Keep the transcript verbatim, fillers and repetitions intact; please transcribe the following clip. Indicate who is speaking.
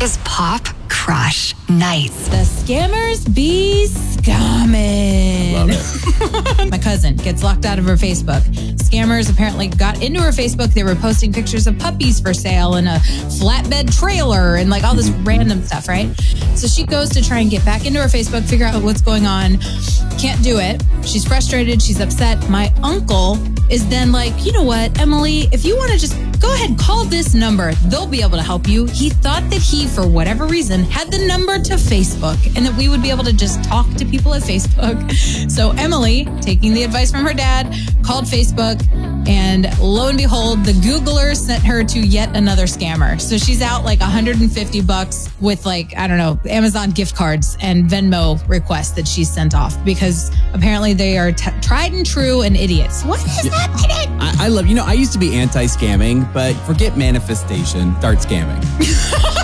Speaker 1: is Pop Crush Nights.
Speaker 2: The scammers be scamming.
Speaker 3: Love it.
Speaker 2: My cousin gets locked out of her Facebook. Scammers apparently got into her Facebook. They were posting pictures of puppies for sale and a flatbed trailer and like all this random stuff, right? So she goes to try and get back into her Facebook, figure out what's going on. Can't do it. She's frustrated. She's upset. My uncle is then like, you know what, Emily, if you want to just go ahead and call this number, they'll be able to help you. He thought that he, for whatever reason, had the number to Facebook and that we would be able to just talk to people at Facebook. So Emily, taking the advice from her dad, called Facebook, and lo and behold, the Googler sent her to yet another scammer. So she's out like one hundred fifty bucks with like, I don't know, Amazon gift cards and Venmo requests that she's sent off because apparently they are t- tried and true and idiots. What is
Speaker 3: Yeah.
Speaker 2: happening?
Speaker 3: I, I love, you know, I used to be anti-scamming, but forget manifestation, start scamming.